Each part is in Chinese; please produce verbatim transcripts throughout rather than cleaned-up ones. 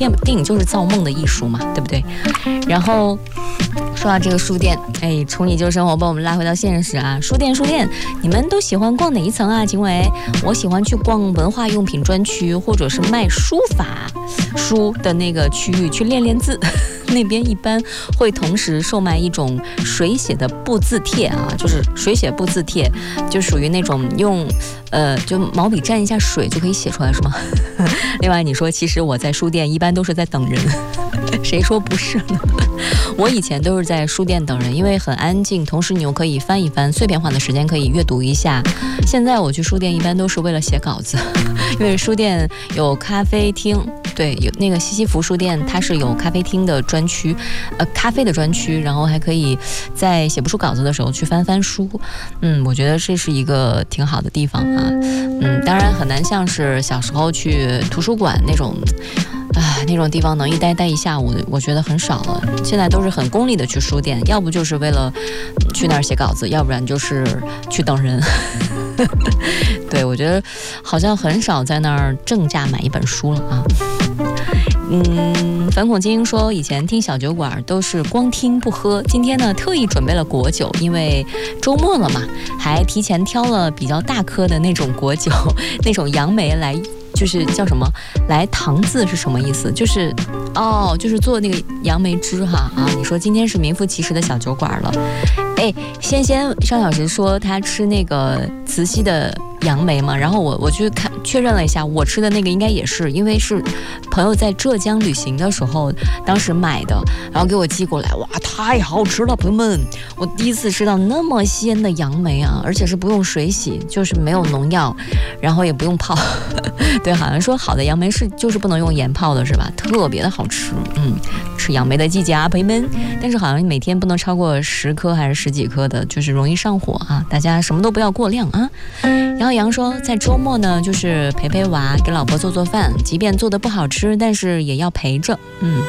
电电影就是造梦的艺术嘛，对不对？然后说到这个书店，哎，从你旧生活把我们拉回到现实啊。书店书店，你们都喜欢逛哪一层啊？景伟，我喜欢去逛文化用品专区，或者是卖书法书的那个区域去练练字。那边一般会同时售卖一种水写的布字帖啊，就是水写布字帖，就属于那种用呃就毛笔蘸一下水就可以写出来，是吗？另外你说其实我在书店一般都是在等人，谁说不是呢？我以前都是在书店等人，因为很安静，同时你又可以翻一翻，碎片化的时间可以阅读一下。现在我去书店一般都是为了写稿子，因为书店有咖啡厅，对，有那个西西弗书店，它是有咖啡厅的专区，呃，咖啡的专区，然后还可以在写不出稿子的时候去翻翻书。嗯，我觉得这是一个挺好的地方啊。嗯，当然很难像是小时候去图书馆那种。啊，那种地方能一待待一下午，我觉得很少了。现在都是很功利的去书店，要不就是为了去那儿写稿子，要不然就是去等人。对，我觉得好像很少在那儿正价买一本书了啊。嗯，反恐精英说以前听小酒馆都是光听不喝，今天呢特意准备了果酒，因为周末了嘛，还提前挑了比较大颗的那种果酒，那种杨梅来。就是叫什么来糖渍是什么意思？就是哦，就是做那个杨梅汁哈啊！你说今天是名副其实的小酒馆了。哎，仙仙上小时说他吃那个慈溪的杨梅嘛，然后我我去看确认了一下，我吃的那个应该也是，因为是朋友在浙江旅行的时候当时买的，然后给我寄过来，哇，太好吃了，朋友们！我第一次吃到那么鲜的杨梅啊，而且是不用水洗，就是没有农药，然后也不用泡。对，好像说好的杨梅是就是不能用盐泡的，是吧？特别的好吃。嗯，吃杨梅的季节啊，朋友们。但是好像每天不能超过十颗还是十几颗的，就是容易上火啊。大家什么都不要过量啊。然后杨说，在周末呢，就是陪陪娃，给老婆做做饭，即便做的不好吃，但是也要陪着。嗯，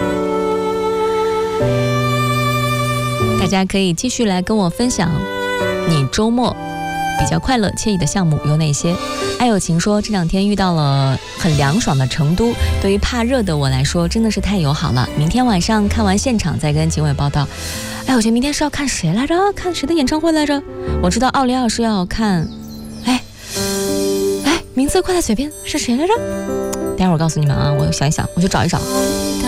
大家可以继续来跟我分享你周末比较快乐惬意的项目有哪些？爱有情说这两天遇到了很凉爽的成都，对于怕热的我来说真的是太友好了。明天晚上看完现场再跟警委报道。哎，我觉得明天是要看谁来着？看谁的演唱会来着？我知道奥利奥是要看，哎哎，名字快在嘴边，是谁来着？待会儿我告诉你们啊，我想一想，我去找一找。